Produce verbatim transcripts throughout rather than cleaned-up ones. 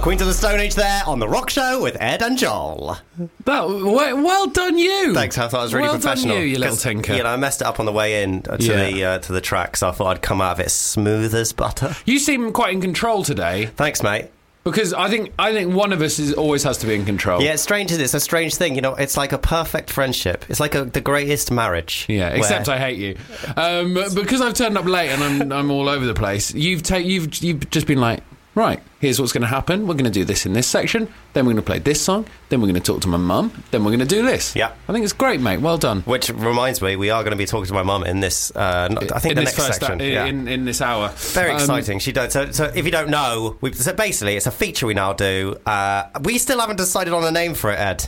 Queens of the Stone Age there on The Rock Show with Ed and Joel. That, well, well done you. Thanks, I thought it was really well professional. Well done you, you little 'Cause, tinker. You know, I messed it up on the way in to Yeah. the uh, to the track, so I thought I'd come out of it smooth as butter. You seem quite in control today. Thanks, mate. Because I think I think one of us is always has to be in control. Yeah, it's strange. It's a strange thing. You know, it's like a perfect friendship. It's like a, the greatest marriage. Yeah, where- except I hate you. Um, because I've turned up late and I'm I'm all over the place. You've ta- you've you've just been like, right, here's what's going to happen. We're going to do this in this section. Then we're going to play this song. Then we're going to talk to my mum. Then we're going to do this. Yeah. I think it's great, mate. Well done. Which reminds me, we are going to be talking to my mum in this. Uh, not- I think in the this next first section. a- yeah. in, in this hour. Very Um, exciting. She does. So, so if you don't know, we've, so basically it's a feature we now do. Uh, we still haven't decided on a name for it, Ed.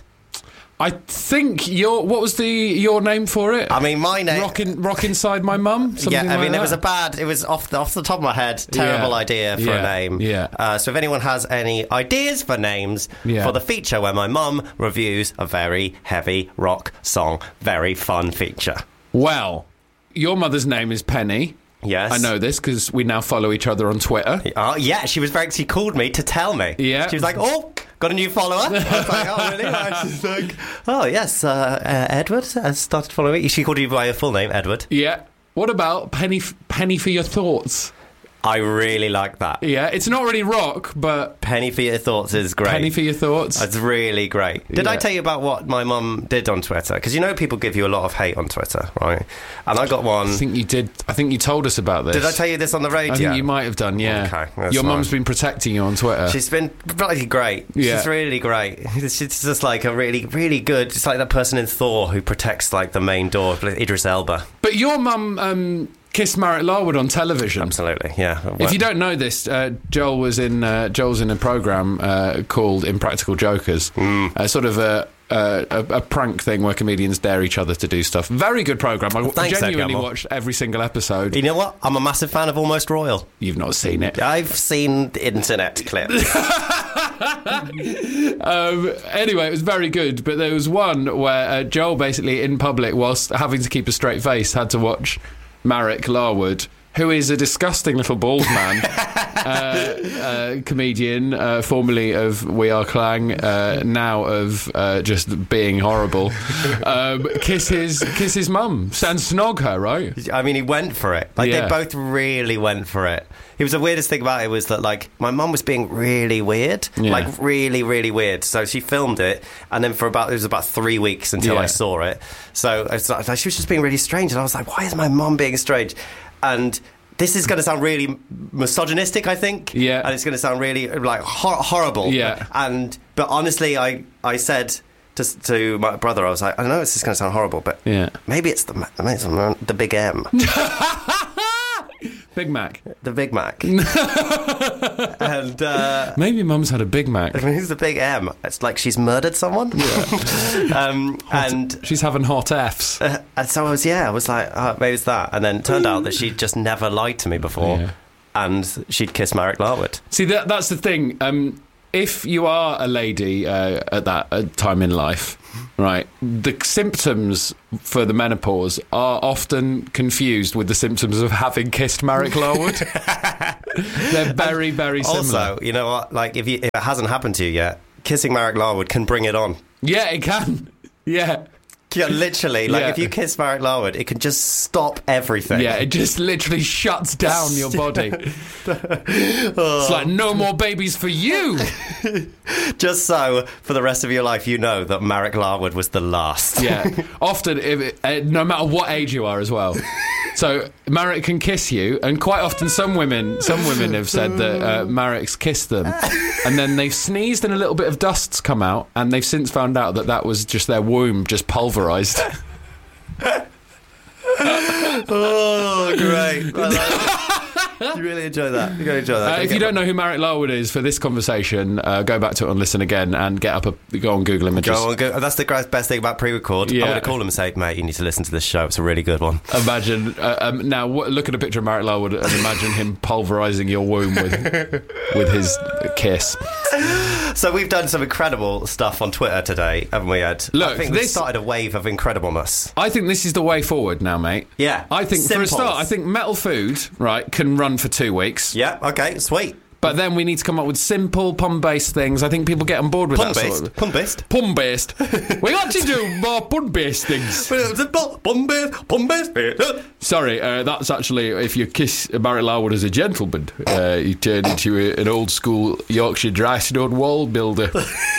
I think your what was the your name for it? I mean, my name. Rock, in, rock inside my mum. Yeah, I like mean, that? it was a bad. It was off the off the top of my head. Terrible Yeah. idea for Yeah. a name. Yeah. Uh, so if anyone has any ideas for names Yeah. for the feature where my mum reviews a very heavy rock song, very fun feature. Well, your mother's name is Penny. Yes, I know this because we now follow each other on Twitter. Oh, yeah, she was very. She called me to tell me. Yeah. She was like, "Oh, got a new follower." I was like, "Oh, really?" And she's like, "Oh, yes, uh, uh, Edward has started following me." She called you by your full name, Edward. Yeah. What about Penny? Penny for your thoughts? I really like that. Yeah, it's not really rock, but Penny for your thoughts is great. Penny for your thoughts. It's really great. Did I Yeah. tell you about what my mum did on Twitter? Because you know people give you a lot of hate on Twitter, right? And I got one. I think you did. I think you told us about this. Did I tell you this on the radio? I think you might have done. Yeah. Okay, that's Your mum's fine. been protecting you on Twitter. She's been bloody great. Yeah. She's really great. She's just like a really, really good. It's like that person in Thor who protects like the main door, Idris Elba. But your mum um, kissed Marek Larwood on television. Absolutely, yeah. If you don't know this, uh, Joel was in uh, Joel's in a program uh, called Impractical Jokers, Mm. uh, sort of a, a, a, a prank thing where comedians dare each other to do stuff. Very good program. I Thanks, genuinely Ed Gamble. watched every single episode. You know what? I'm a massive fan of Almost Royal. You've not seen it. I've seen the internet clips. Um, anyway, it was very good, but there was one where uh, Joel basically in public, whilst having to keep a straight face, had to watch Marek Larwood, who is a disgusting little bald man, uh, uh, comedian, uh, formerly of We Are Clang, uh, now of uh, just being horrible, um, kiss his kiss his mum and snog her, right? I mean, he went for it. Like, Yeah. they both really went for it. It was the weirdest thing about it was that, like, my mum was being really weird. Yeah. Like, really, really weird. So she filmed it, and then for about, it was about three weeks until Yeah. I saw it. So I was like, she was just being really strange. And I was like, why is my mum being strange? And this is going to sound really misogynistic, I think. Yeah. And it's going to sound really, like, hor- horrible. Yeah. And, but honestly, I, I said to, to my brother, I was like, I know this is going to sound horrible, but Yeah. maybe it's the, maybe it's the, the Big M. Big Mac. The Big Mac. and uh, Maybe mum's had a Big Mac. I mean, who's the Big M? It's like she's murdered someone. um, and She's having hot Fs. uh, and so I was, yeah, I was like, oh, maybe it's that. And then it turned out that she'd just never lied to me before, Yeah. and she'd kissed Marek Larwood. See, that that's the thing. Um, if you are a lady uh, at that uh, time in life, right, the symptoms for the menopause are often confused with the symptoms of having kissed Marek Larwood. They're very, very similar. Also, you know what? Like, if, you, if it hasn't happened to you yet, kissing Marek Larwood can bring it on. Yeah, it can. Yeah. Yeah, literally. Like, Yeah. if you kiss Marek Larwood, it can just stop everything. Yeah, it just literally shuts down your body. It's like, no more babies for you. Just so, for the rest of your life, you know that Marek Larwood was the last. Yeah, often, if it, uh, no matter what age you are as well. So Marek can kiss you, and quite often some women, some women have said that uh, Marek's kissed them, and then they've sneezed and a little bit of dust's come out, and they've since found out that that was just their womb just pulverised. Oh, great. I like it. You really enjoy that. You really enjoy that. Uh, if you don't know who Marek Larwood is for this conversation, uh, go back to it and listen again, and get up a go on Google Images. Go on, go. That's the best thing about pre-record. Yeah. I'm going to call him and say, mate, you need to listen to this show. It's a really good one. Imagine uh, um, now. W- look at a picture of Marek Larwood and imagine him pulverising your womb with with his kiss. So we've done some incredible stuff on Twitter today, haven't we, Ed? Look, I think we've this- started a wave of incredibleness. I think this is the way forward now, mate. Yeah. I think for a Simples. start, I think Metal Food right can run for two weeks. Yeah, okay, sweet. But then we need to come up with simple pun-based things. I think people get on board with that Pun-based. sort of... Pun-based. Pun-based. We got to do more pun-based things. Pun-based. Pun-based. Sorry, uh, that's actually if you kiss Barrett Larwood as a gentleman, uh, you turn into a, an old-school Yorkshire dry stone wall builder.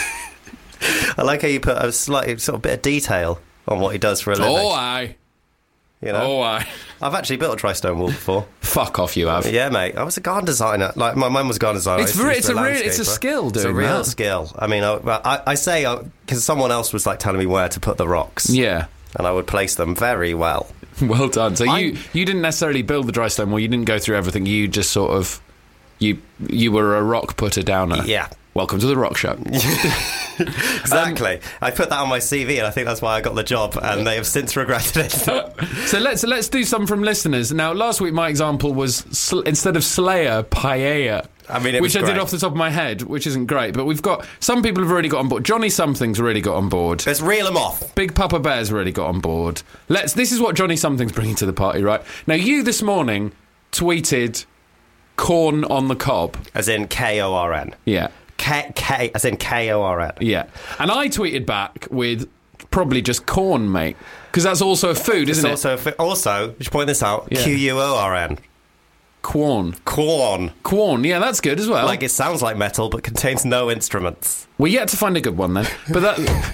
I like how you put a slight sort of bit of detail on what he does for a living. Oh, aye. You know? Oh, aye. I've actually built a dry stone wall before. Fuck off, you have. Yeah, mate. I was a garden designer. Like, my mum was a garden designer. It's, I re- used to it's, be a re- it's a landscaper. skill, dude. It's a real that. skill. I mean, I, I, I say, because someone else was, like, telling me where to put the rocks. Yeah. And I would place them very well. Well done. So I'm- you, you didn't necessarily build the dry stone wall. You didn't go through everything. You just sort of... You you were a rock putter downer. Yeah. Welcome to the rock show. Exactly. Um, I put that on my C V, and I think that's why I got the job, and they have since regretted it. So let's let's do some from listeners. Now, last week my example was sl- instead of Slayer, Paella. I mean, it which was I did great. off the top of my head, which isn't great. But we've got some people have already got on board. Johnny Something's already got on board. Let's reel them off. Big Papa Bear's already got on board. Let's. This is what Johnny Something's bringing to the party, right? Now, you this morning tweeted corn on the cob. As in K O R N. Yeah. K, K, as in K O R N. Yeah. And I tweeted back with probably just corn, mate. Because that's also a food, isn't It's it? also, a fi- also, we should point this out, Yeah. Q U O R N. Corn. Corn. Corn, yeah, that's good as well. Like, it sounds like metal, but contains no instruments. We're yet to find a good one then. But that...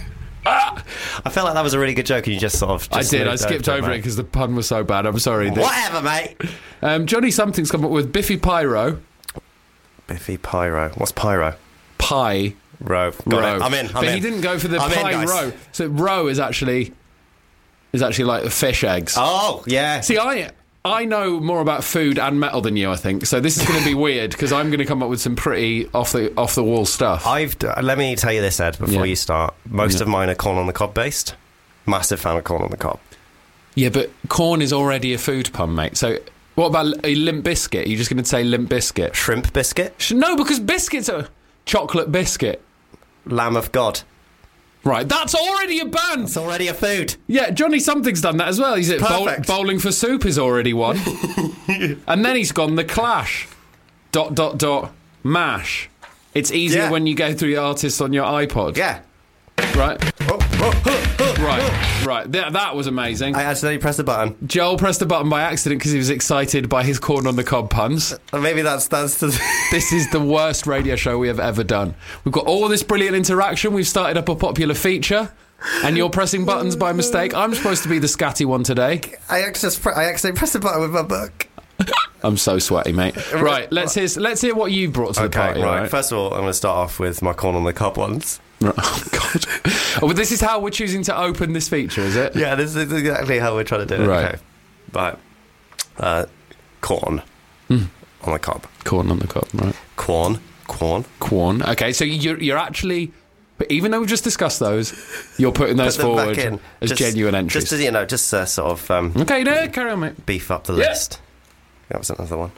I felt like that was a really good joke, and you just sort of... I Just did, I moved skipped over it mate. because the pun was so bad. I'm sorry. The- Whatever, mate. Um, Johnny Something's come up with Biffy Pyro. Biffy Pyro. What's Pyro? Pie Row. Got row. it. I'm in. I'm but in. he didn't go for the I'm in, pie guys. row. So row is actually is actually like the fish eggs. Oh, yeah. See, I I know more about food and metal than you, I think. So this is going to be weird because I'm going to come up with some pretty off the off the wall stuff. I've d- let me tell you this, Ed, before Yeah. you start. Most Yeah. of mine are corn on the cob based. Massive fan of corn on the cob. Yeah, but corn is already a food pun, mate. So what about a Limp Biscuit? Are you just going to say Limp Biscuit? Shrimp biscuit. Sh- No, because biscuits are chocolate biscuit. Lamb of God. Right, that's already a band. It's already a food. Yeah, Johnny Something's done that as well. He's at bowl- Perfect. Bowling for Soup is already one. And then he's gone The Clash. Dot, dot, dot, mash. It's easier Yeah. when you go through the artists on your iPod. Yeah. Right? Oh, oh, oh, oh. Right, right. That, that was amazing. I accidentally pressed the button. Joel pressed the button by accident because he was excited by his corn on the cob puns. Or maybe that's that's the. This is the worst radio show we have ever done. We've got all this brilliant interaction. We've started up a popular feature. And you're pressing buttons by mistake. I'm supposed to be the scatty one today. I just pre- I accidentally pressed the button with my book. I'm so sweaty, mate. Right, let's hear let's hear what you brought to the Okay, party. right. all right? First of all, I'm going to start off with my corn on the cob ones. Right. Oh God. Oh, but this is how we're choosing to open this feature, is it? Yeah, this is exactly how we're trying to do it. Right. Okay. Right. Uh, corn Mm. on the cob. Corn on the cob, right? Corn. Corn. Corn. Okay, so you're you're actually, but even though we've just discussed those, you're putting those Put them forward back in. as Just- genuine entries. Just to, you know, just uh, sort of um, Okay, no, carry on, mate. beef up the Yeah. list. That was another one.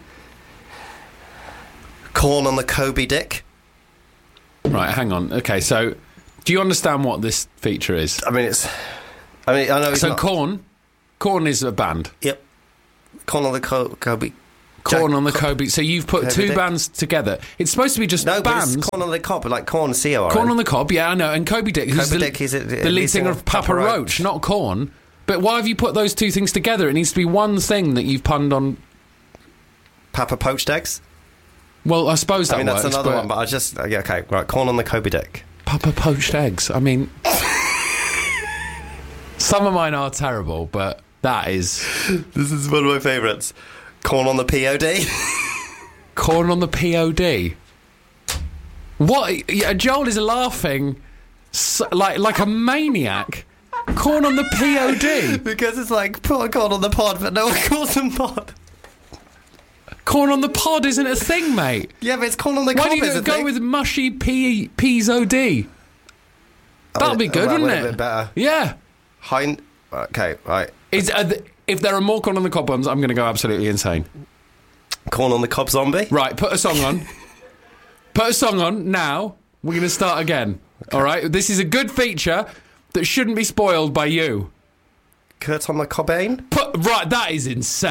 Corn on the Kobe dick. Right, hang on. Okay, so do you understand what this feature is? I mean, it's. I mean, I know it's So not. Corn, Corn is a band. Yep. Corn on the Co- Kobe. Corn Jack- on the Co- Kobe. So you've put Kobe two dick. bands together. It's supposed to be just No, but bands. it's corn on the cob, like corn, C O R N. Corn on the Cob, yeah, I know. And Kobe Dick, who's Kobe the, Dick is it- the lead singer of Papa Roach, not Corn. But why have you put those two things together? It needs to be one thing that you've punned on. Papa poached eggs. Well, I suppose that I mean, that's works, another but one, but I just. Yeah, okay, right. Corn on the Kobe dick. Papa poached eggs. I mean, some of mine are terrible, but that is This is one of my favourites. Corn on the P O D. Corn on the P O D. What? Yeah, Joel is laughing so, like like a maniac. Corn on the P O D. Because it's like, put a corn on the pod, but no one calls them pod. Corn on the pod isn't a thing, mate. Yeah, but it's corn on the Why cob. do you is go, a go thing. with mushy P P's O D? That'll be good, that wouldn't would it? have been better. Yeah. Hind. Okay, right. Is, uh, th- if there are more corn on the cob ones, I'm going to go absolutely insane. Corn on the cob zombie. Right, put a song on. Put a song on now. We're going to start again. All right? This is a good feature that shouldn't be spoiled by you. Kurt on the Cobain. Put, right, that is insane.